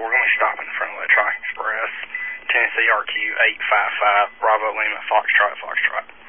we're going to be stopping in front of Electronic Express, Tennessee RQ 855, Bravo Lima, Foxtrot, Foxtrot.